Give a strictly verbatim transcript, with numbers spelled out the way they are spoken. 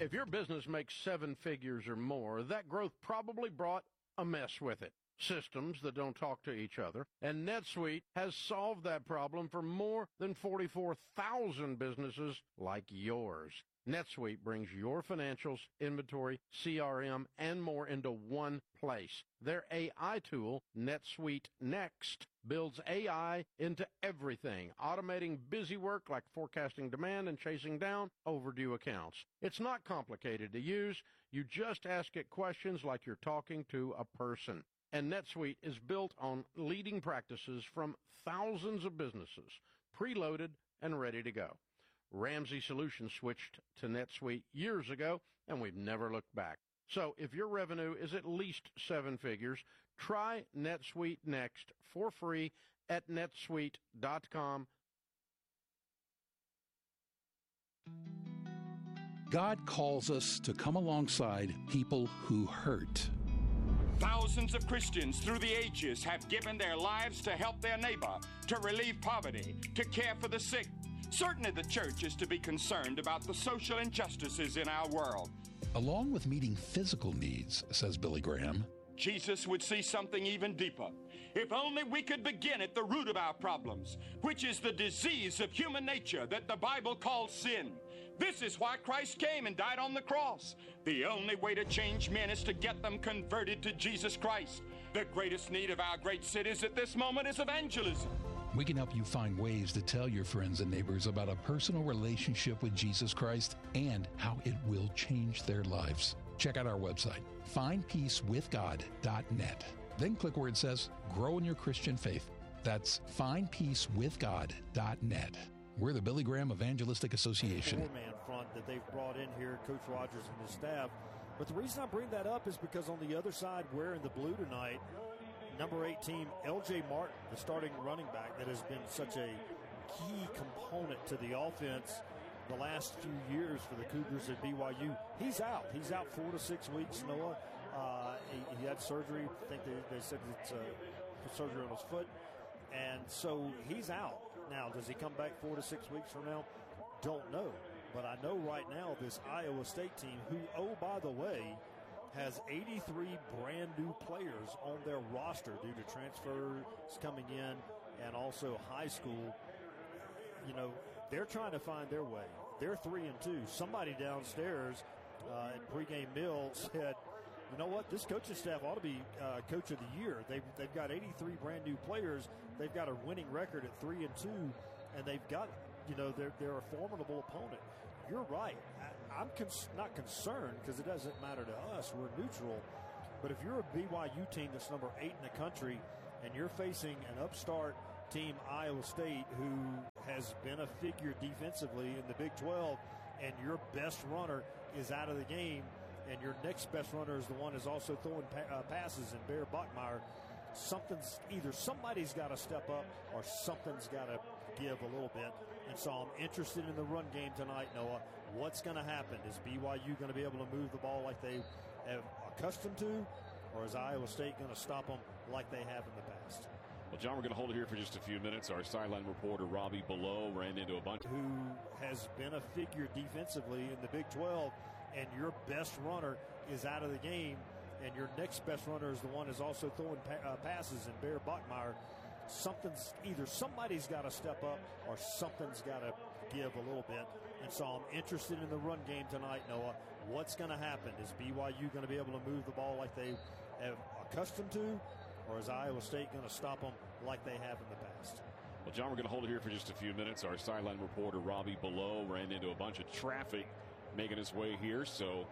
If your business makes seven figures or more, that growth probably brought a mess with it. Systems that don't talk to each other. And NetSuite has solved that problem for more than forty-four thousand businesses like yours. NetSuite brings your financials, inventory, C R M, and more into one place. Their A I tool, NetSuite Next, builds A I into everything, automating busy work like forecasting demand and chasing down overdue accounts. It's not complicated to use. You just ask it questions like you're talking to a person. And NetSuite is built on leading practices from thousands of businesses, preloaded and ready to go. Ramsey Solutions switched to NetSuite years ago, and we've never looked back. So if your revenue is at least seven figures, try NetSuite Next for free at netsuite dot com. God calls us to come alongside people who hurt. Thousands of Christians through the ages have given their lives to help their neighbor, to relieve poverty, to care for the sick. Certainly the church is to be concerned about the social injustices in our world. Along with meeting physical needs, says Billy Graham, Jesus would see something even deeper. If only we could begin at the root of our problems, which is the disease of human nature that the Bible calls sin. This is why Christ came and died on the cross. The only way to change men is to get them converted to Jesus Christ. The greatest need of our great cities at this moment is evangelism. We can help you find ways to tell your friends and neighbors about a personal relationship with Jesus Christ and how it will change their lives. Check out our website, find peace with god dot net. Then click where it says Grow in Your Christian Faith. That's find peace with god dot net. We're the Billy Graham Evangelistic Association. Four-man front that they've brought in here, Coach Rogers and his staff. But the reason I bring that up is because on the other side, wearing the blue tonight, number eighteen, L J Martin, the starting running back that has been such a key component to the offense the last few years for the Cougars at B Y U. He's out. He's out four to six weeks, Noah. Uh, he, he had surgery. I think they, they said it's uh, surgery on his foot. And so he's out. Now, does he come back four to six weeks from now? Don't know. But I know right now this Iowa State team, who, oh, by the way, has eighty-three brand new players on their roster due to transfers coming in and also high school. You know, they're trying to find their way. They're three and two. Somebody downstairs uh, at pregame meal said, you know what, this coaching staff ought to be uh, coach of the year. They've, they've got eighty-three brand new players. They've got a winning record at three and two, and they've got, you know, they're, they're a formidable opponent. You're right. I, I'm cons- not concerned because it doesn't matter to us. We're neutral. But if you're a B Y U team that's number eight in the country and you're facing an upstart team, Iowa State, who has been a figure defensively in the Big twelve, and your best runner is out of the game, and your next best runner is the one who's also throwing pa- uh, passes, and Bear Bachmeier, something's either somebody's got to step up or something's got to give a little bit. And so I'm interested in the run game tonight, Noah. What's going to happen? Is B Y U going to be able to move the ball like they have accustomed to, or is Iowa State going to stop them like they have in the past? Well, John, we're going to hold it here for just a few minutes. Our sideline reporter, Robbie Below, ran into a bunch. Who has been a figure defensively in the Big twelve, and your best runner is out of the game, and your next best runner is the one who's also throwing pa- uh, passes, and Bear Bachmeier. Something's either somebody's got to step up or something's got to give a little bit. And so I'm interested in the run game tonight, Noah. What's going to happen? Is B Y U going to be able to move the ball like they have accustomed to, or is Iowa State going to stop them like they have in the past? Well, John, we're going to hold it here for just a few minutes. Our sideline reporter, Robbie Below, ran into a bunch of traffic making his way here, so